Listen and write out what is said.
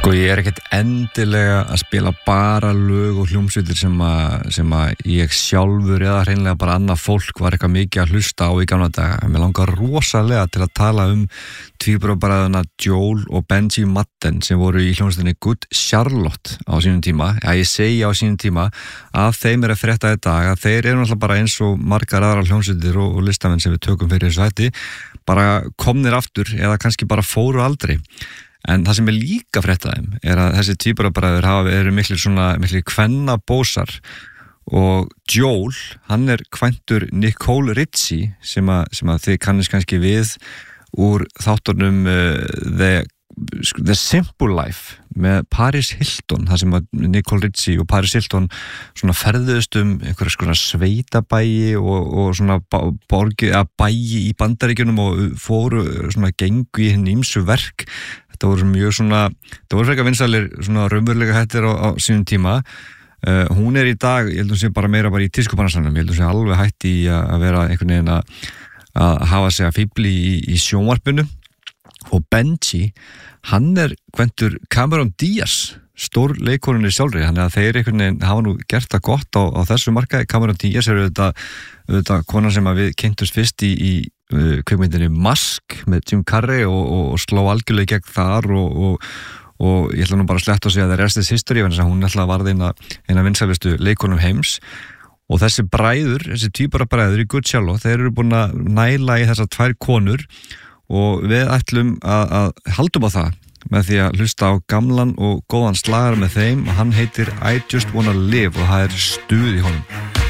Sko ég ekkert endilega að spila bara lög og hljómsveitir sem að ég sjálfur eða hreinlega bara annað fólk var eitthvað mikið að hlusta á í gamla daga. Mér langar rosalega til að tala tvíburabræðurna Joel og Benji Madden sem voru í hljómsveitinni Good Charlotte á sínum tíma. Ja, ég segi á sínum tíma að þeim að frétta í dag að þeir eru náttúrulega bara eins og margar aðrar hljómsveitir og listamenn sem við tökum fyrir þessu hætti bara komnir aftur eða kannski bara fóru aldrei. En það sem líka fréttaðum að þessi tvíburabræður eru miklir kvennabósar og Joel, hann kvæntur Nicole Richie sem að þið kannist kannski við úr þáttunum The Simple Life með Paris Hilton, það sem að Nicole Richie og Paris Hilton svona ferðuðust einhverja svona sveitabæi og svona borgi að bæi í Bandaríkjunum og fóru svona gengu í hinn ýmsu verk. Þetta voru mjög svona, það voru frekar vinsælir svona raunveruleika hættir á sínum tíma. Hún í dag, ég held að hún sé bara meira bara í tískubransanum, ég held að hún sé alveg hætt í að vera einhvern veginn að hafa sig að fíbli í sjónvarpinu. Og Benji, hann kvæntur Cameron Diaz, stór leikonunni sjálfri, þannig að þeir einhvern veginn hafa nú gert það gott á þessu markaði. Cameron Diaz auðvitað konan sem að við kynntumst fyrst í kvikmyndinni Mask með Jim Carrey og sló algjörlega gegn þar og ég ætla nú bara að sletta og segja að það rest is history, en þess að hún ætla að varða eina vinsælustu leikonum heims. Og þessi tvíburabræður í Good Charlotte, þeir eru búin að næla í þessar tvær konur og við ætlum að haldum á það með því að hlusta á gamlan og góðan slagar með þeim og hann heitir I Just Wanna Live og það stuð í honum.